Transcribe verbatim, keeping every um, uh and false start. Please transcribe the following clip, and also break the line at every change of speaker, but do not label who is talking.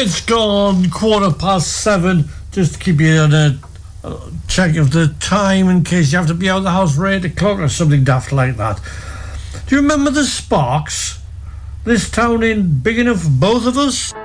It's gone quarter past seven. Just to keep you on a uh, check of the time in case you have to be out of the house for eight o'clock or something daft like that. Do you remember the Sparks? This town ain't big enough for both of us?